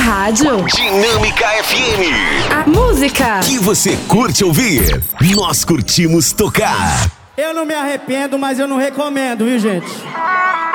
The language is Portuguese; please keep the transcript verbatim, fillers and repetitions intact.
Rádio. Dinâmica F M. A música que você curte ouvir, nós curtimos tocar. Eu não me arrependo, mas eu não recomendo, viu, gente?